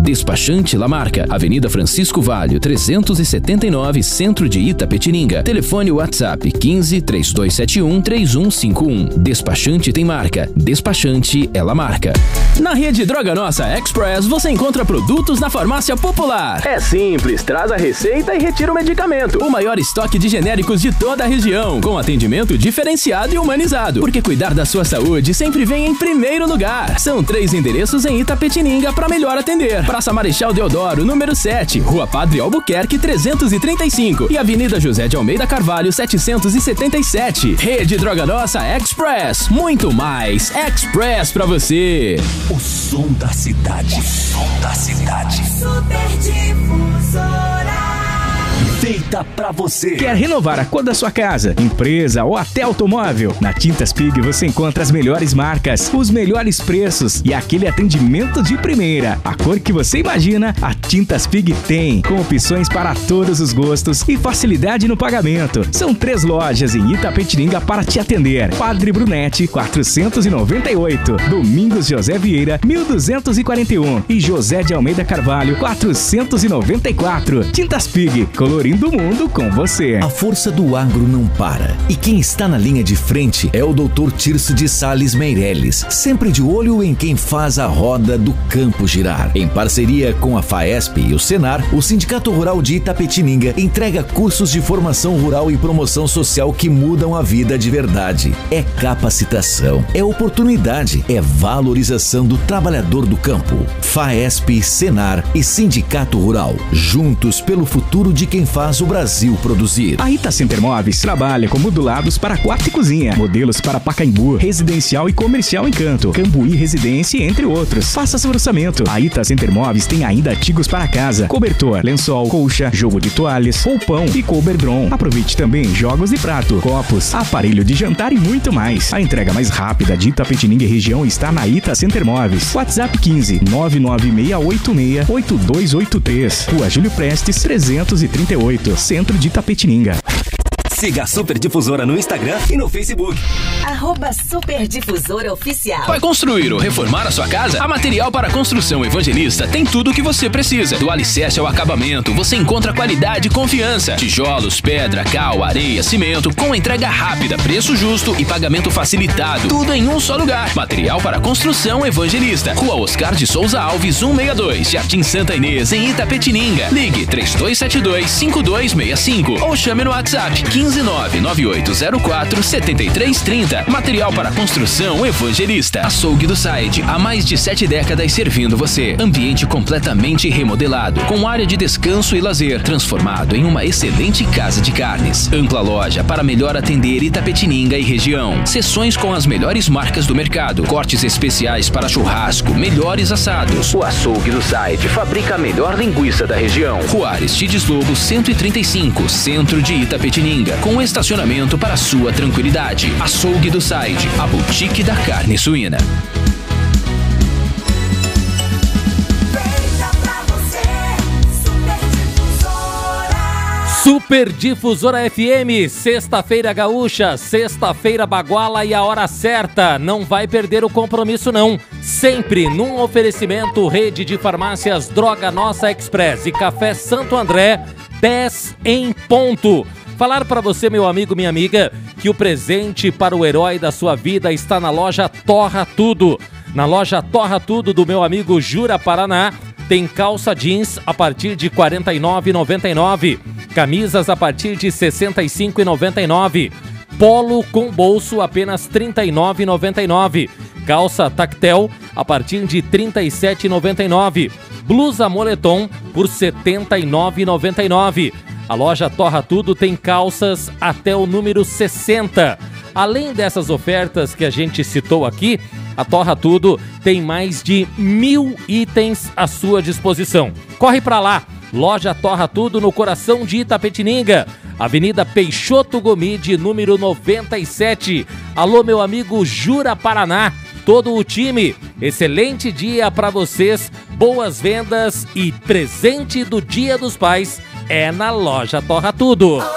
Despachante La Marca, Avenida Francisco Valho, 379, Centro de Itapetininga. Telefone WhatsApp 15 3271 3151. Despachante tem marca. Despachante é La Marca. Na rede Droga Nossa Express você encontra produtos na farmácia popular. É simples, traz a receita e retira o medicamento. O maior estoque de genéricos de toda a região, com atendimento diferenciado e humanizado. Porque cuidar da sua saúde sempre vem em primeiro lugar. São 3 endereços em Itapetininga para melhor atender. Praça Marechal Deodoro, número 7, Rua Padre Albuquerque 335 e Avenida José de Almeida Carvalho 777. Rede Droga Nossa Express, muito mais Express pra você. O som da cidade. O som da cidade. Super Difusora. Feita pra você. Quer renovar a cor da sua casa, empresa ou até automóvel? Na Tintas Pig você encontra as melhores marcas, os melhores preços e aquele atendimento de primeira. A cor que você imagina, a Tintas Pig tem, com opções para todos os gostos e facilidade no pagamento. São 3 lojas em Itapetininga para te atender. Padre Brunetti, 498. Domingos José Vieira, 1241. E José de Almeida Carvalho, 494. Tintas Pig, colorindo o mundo com você. A força do agro não para. E quem está na linha de frente é o Dr. Tirso de Sales Meirelles, sempre de olho em quem faz a roda do campo girar. Em parceria com a FAESP e o Senar, o Sindicato Rural de Itapetininga entrega cursos de formação rural e promoção social que mudam a vida de verdade. É capacitação, é oportunidade, é valorização do trabalhador do campo. FAESP, Senar e Sindicato Rural, juntos pelo futuro de quem faz o Brasil produzir. A Ita Center Móveis trabalha com modulados para quarto e cozinha, modelos para Pacaembu, residencial e comercial Encanto, Cambuí Residência, entre outros. Faça seu orçamento. A Ita Center Móveis tem ainda artigos para casa, cobertor, lençol, colcha, jogo de toalhas, roupão e coberdron. Aproveite também jogos de prato, copos, aparelho de jantar e muito mais. A entrega mais rápida de Itapetininga e região está na Ita Center Móveis. WhatsApp 15 99686 8283. Rua Júlio Prestes 338. Centro de Itapetininga. Siga a Super Difusora no Instagram e no Facebook. @Super Difusora Oficial. Vai construir ou reformar a sua casa? A Material para Construção Evangelista tem tudo o que você precisa. Do alicerce ao acabamento, você encontra qualidade e confiança. Tijolos, pedra, cal, areia, cimento, com entrega rápida, preço justo e pagamento facilitado. Tudo em um só lugar. Material para Construção Evangelista. Rua Oscar de Souza Alves, 162, Jardim Santa Inês, em Itapetininga. Ligue 3272-5265 ou chame no WhatsApp 15998047330. Material para construção Evangelista. Açougue do Side, há mais de 7 décadas servindo você. Ambiente completamente remodelado, com área de descanso e lazer, transformado em uma excelente casa de carnes. Ampla loja para melhor atender Itapetininga e região. Seções com as melhores marcas do mercado. Cortes especiais para churrasco, melhores assados. O Açougue do Side fabrica a melhor linguiça da região. Rua Aristides Lobo, 135, Centro de Itapetininga, com estacionamento para sua tranquilidade. Açougue do Side, a boutique da carne suína. Super Difusora FM, sexta-feira gaúcha, sexta-feira baguala e a hora certa. Não vai perder o compromisso não. Sempre num oferecimento Rede de Farmácias Droga Nossa Express e Café Santo André, 10 em ponto. Falar para você, meu amigo, minha amiga, que o presente para o herói da sua vida está na loja Torra Tudo. Na loja Torra Tudo do meu amigo Jura Paraná, tem calça jeans a partir de R$ 49,99, camisas a partir de R$ 65,99, polo com bolso apenas R$ 39,99, calça tactel a partir de R$ 37,99, blusa moletom por R$ 79,99. A loja Torra Tudo tem calças até o número 60. Além dessas ofertas que a gente citou aqui, a Torra Tudo tem mais de 1.000 itens à sua disposição. Corre pra lá! Loja Torra Tudo no coração de Itapetininga, Avenida Peixoto Gomide, número 97. Alô, meu amigo Jura Paraná, todo o time. Excelente dia pra vocês, boas vendas e presente do Dia dos Pais é na loja Torra Tudo.